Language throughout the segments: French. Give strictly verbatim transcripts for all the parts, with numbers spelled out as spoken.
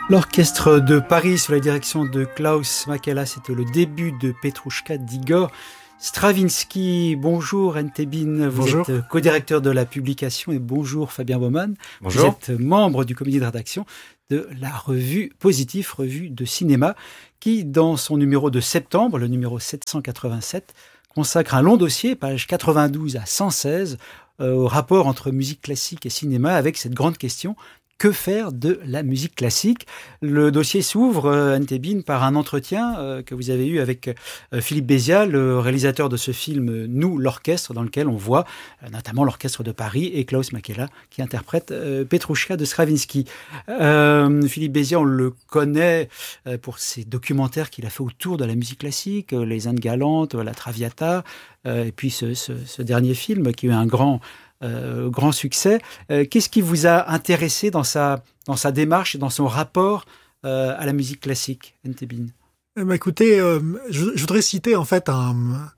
L'orchestre de Paris sous la direction de Klaus Makela, c'était le début de Petrouchka d'Igor Stravinsky. Bonjour Entebin, vous bonjour. êtes co-directeur de la publication et bonjour Fabien Baumann. Bonjour. Vous êtes membre du comité de rédaction de la revue Positif, revue de cinéma, qui dans son numéro de septembre, le numéro sept cent quatre-vingt-sept, consacre un long dossier, page quatre-vingt-douze à cent seize, euh, au rapport entre musique classique et cinéma avec cette grande question: que faire de la musique classique? Le dossier s'ouvre, euh, Entebin, par un entretien euh, que vous avez eu avec euh, Philippe Béziat, le réalisateur de ce film euh, Nous, l'orchestre, dans lequel on voit euh, notamment l'orchestre de Paris et Klaus Makela qui interprète euh, Petrouchka de Stravinsky. Euh, Philippe Béziat, on le connaît euh, pour ses documentaires qu'il a fait autour de la musique classique, euh, Les Indes galantes, La Traviata, euh, et puis ce, ce, ce dernier film qui a eu un grand Euh, grand succès. Euh, qu'est-ce qui vous a intéressé dans sa, dans sa démarche et dans son rapport euh, à la musique classique, Entebin? Eh ben, écoutez, euh, je, je voudrais citer en fait un,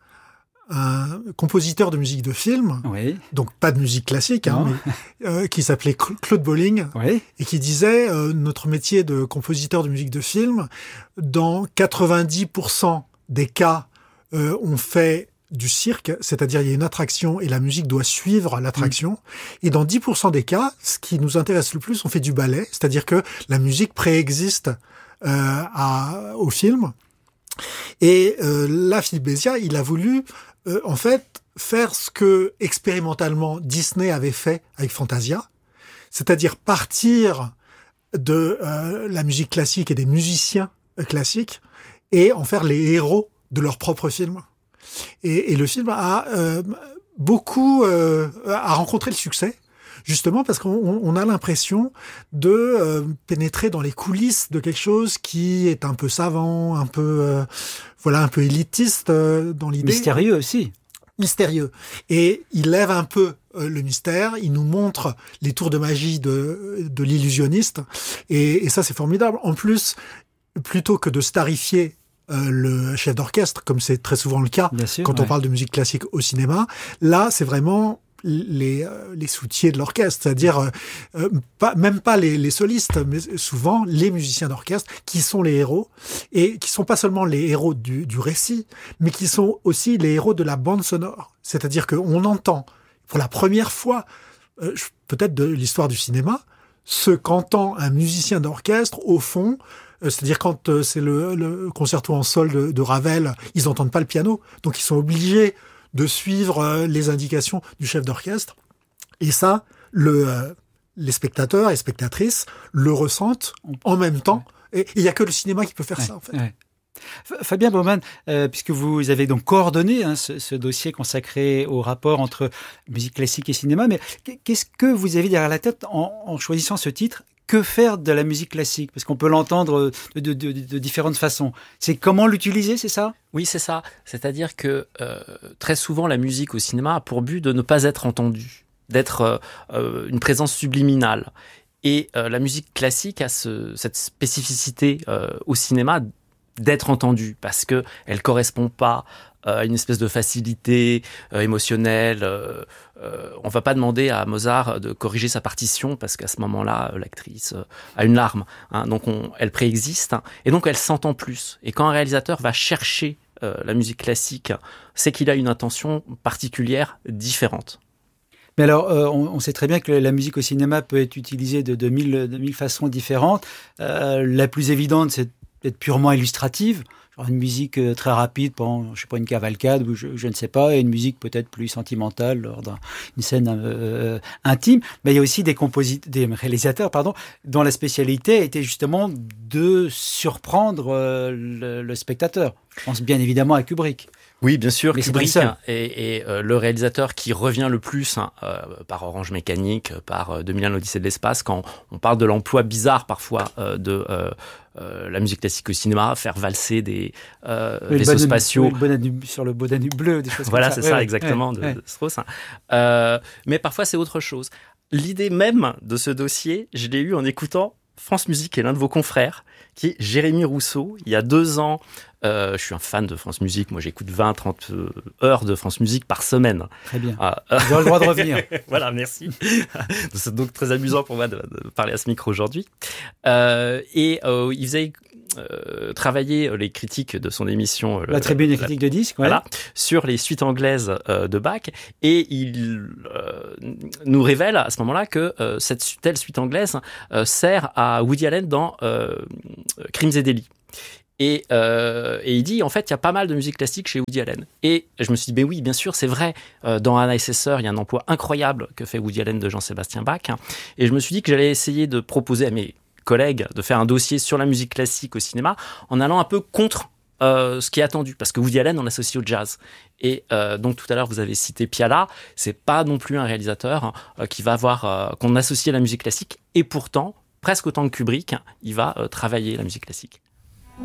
un compositeur de musique de film, oui. donc pas de musique classique, hein, mais, euh, qui s'appelait Claude Bolling, oui. et qui disait euh, notre métier de compositeur de musique de film, dans quatre-vingt-dix pour cent des cas, euh, on fait du cirque, c'est-à-dire il y a une attraction et la musique doit suivre l'attraction. Mmh. Et dans dix pour cent des cas, ce qui nous intéresse le plus, on fait du ballet, c'est-à-dire que la musique préexiste euh, à, au film. Et euh, là, Philippe Béziat, il a voulu euh, en fait faire ce que expérimentalement Disney avait fait avec Fantasia, c'est-à-dire partir de euh, la musique classique et des musiciens classiques et en faire les héros de leur propre film. Et, et le film a euh, beaucoup euh, a rencontré le succès, justement parce qu'on on a l'impression de euh, pénétrer dans les coulisses de quelque chose qui est un peu savant, un peu euh, voilà, un peu élitiste euh, dans l'idée. Mystérieux aussi. Mystérieux. Et il lève un peu euh, le mystère, il nous montre les tours de magie de, de l'illusionniste, et, et ça c'est formidable. En plus, plutôt que de starifier Euh, le chef d'orchestre, comme c'est très souvent le cas sûr, quand ouais. on parle de musique classique au cinéma. Là, c'est vraiment les euh, les soutiers de l'orchestre, c'est-à-dire euh, euh, pas même pas les, les solistes, mais souvent les musiciens d'orchestre qui sont les héros et qui sont pas seulement les héros du, du récit, mais qui sont aussi les héros de la bande sonore. C'est-à-dire qu'on entend pour la première fois, euh, peut-être de l'histoire du cinéma, ce qu'entend un musicien d'orchestre au fond. C'est-à-dire quand euh, c'est le, le concerto en sol de, de Ravel, ils n'entendent pas le piano, donc ils sont obligés de suivre euh, les indications du chef d'orchestre. Et ça, le, euh, les spectateurs et spectatrices le ressentent en même temps. Ouais. Et il n'y a que le cinéma qui peut faire ouais, ça, en fait. Ouais. Fabien Baumann, euh, puisque vous avez donc coordonné hein, ce, ce dossier consacré au rapport entre musique classique et cinéma, mais qu'est-ce que vous avez derrière la tête en, en choisissant ce titre ? Que faire de la musique classique? Parce qu'on peut l'entendre de, de, de, de différentes façons. C'est comment l'utiliser, c'est ça? Oui, c'est ça. C'est-à-dire que euh, très souvent, la musique au cinéma a pour but de ne pas être entendue, d'être euh, une présence subliminale. Et euh, la musique classique a ce, cette spécificité euh, au cinéma d'être entendue, parce qu'elle ne correspond pas à une espèce de facilité euh, émotionnelle. Euh, euh, on ne va pas demander à Mozart de corriger sa partition parce qu'à ce moment-là, l'actrice euh, a une larme. Hein, donc, on, elle préexiste hein, et donc elle s'entend plus. Et quand un réalisateur va chercher euh, la musique classique, c'est qu'il a une intention particulière, différente. Mais alors, euh, on, on sait très bien que la musique au cinéma peut être utilisée de, de, mille, de mille façons différentes. Euh, la plus évidente, c'est d'être purement illustrative. Une musique très rapide pendant, je sais pas, une cavalcade ou je, je ne sais pas, et une musique peut-être plus sentimentale lors d'une scène euh, intime. Mais il y a aussi des compositeurs, des réalisateurs, pardon, dont la spécialité était justement de surprendre euh, le, le spectateur. Je pense bien évidemment à Kubrick. Oui, bien sûr, mais Kubrick est, est euh, le réalisateur qui revient le plus hein, euh, par Orange Mécanique, par euh, deux mille un l'Odyssée de l'espace, quand on parle de l'emploi bizarre parfois euh, de euh, euh, la musique classique au cinéma, faire valser des euh, oui, vaisseaux Danube, spatiaux. Oui, le Danube, sur le beau Danube bleu, des choses voilà, comme ça. Voilà, c'est ça, oui, exactement, oui, de, oui. de Strauss. Hein. Euh, mais parfois, c'est autre chose. L'idée même de ce dossier, je l'ai eue en écoutant France Musique et l'un de vos confrères, qui est Jérémy Rousseau. Il y a deux ans, euh, je suis un fan de France Musique. Moi, j'écoute vingt à trente heures de France Musique par semaine. Très bien. Ah, Vous avez le droit de revenir. Voilà, merci. C'est donc très amusant pour moi de, de parler à ce micro aujourd'hui. Euh, et euh, il faisait euh, travailler les critiques de son émission. La tribune des critiques de disques, ouais. Voilà, sur les suites anglaises euh, de Bach. Et il euh, nous révèle à ce moment-là que euh, cette telle suite anglaise euh, sert à Woody Allen dans euh, Crimes et délits. Et, euh, et il dit, en fait, il y a pas mal de musique classique chez Woody Allen. Et je me suis dit, ben oui, bien sûr, c'est vrai. Euh, dans Anna et ses sœurs, il y a un emploi incroyable que fait Woody Allen de Jean-Sébastien Bach. Et je me suis dit que j'allais essayer de proposer à mes collègues de faire un dossier sur la musique classique au cinéma en allant un peu contre euh, ce qui est attendu. Parce que Woody Allen, on l'associe au jazz. Et euh, donc, tout à l'heure, vous avez cité Piala. C'est pas non plus un réalisateur euh, qui va avoir, euh, qu'on associe à la musique classique. Et pourtant, presque autant que Kubrick, il va euh, travailler la musique classique.